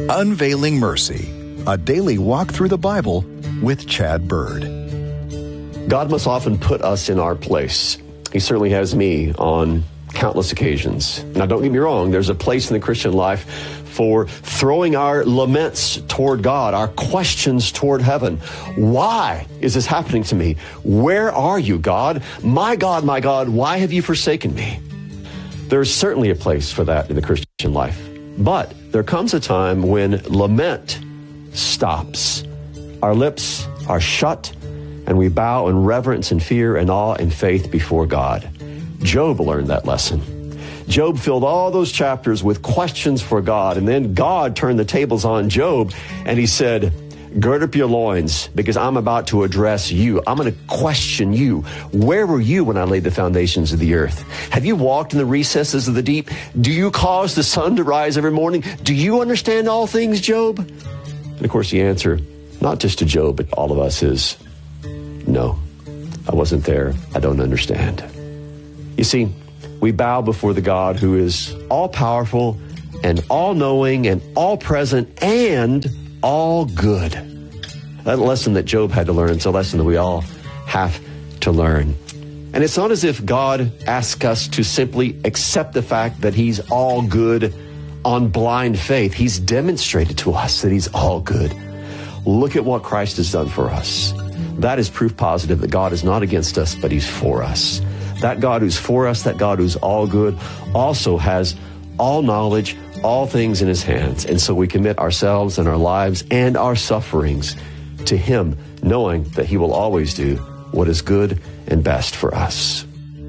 Unveiling Mercy, a daily walk through the Bible with Chad Bird. God must often put us in our place. He certainly has me on countless occasions. Now, don't get me wrong, there's a place in the Christian life for throwing our laments toward God, our questions toward heaven. Why is this happening to me? Where are you, God? My God, why have you forsaken me? There's certainly a place for that in the Christian life. But there comes a time when lament stops. Our lips are shut, and we bow in reverence and fear and awe and faith before God. Job learned that lesson. Job filled all those chapters with questions for God, and then God turned the tables on Job, and he said, gird up your loins, because I'm about to address you. I'm going to question you. Where were you when I laid the foundations of the earth? Have you walked in the recesses of the deep? Do you cause the sun to rise every morning? Do you understand all things, Job? And of course, the answer, not just to Job, but all of us is, no, I wasn't there. I don't understand. You see, we bow before the God who is all-powerful and all-knowing and all-present and all good. That lesson that Job had to learn, it's a lesson that we all have to learn. And it's not as if God asks us to simply accept the fact that he's all good on blind faith. He's demonstrated to us that he's all good. Look at what Christ has done for us. That is proof positive that God is not against us, but he's for us. That God who's for us, that God who's all good, also has all knowledge, all things in his hands. And so we commit ourselves and our lives and our sufferings to him, knowing that he will always do what is good and best for us.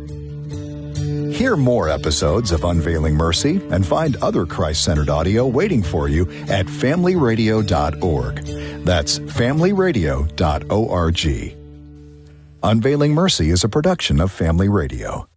Hear more episodes of Unveiling Mercy and find other Christ-centered audio waiting for you at familyradio.org. That's familyradio.org. Unveiling Mercy is a production of Family Radio.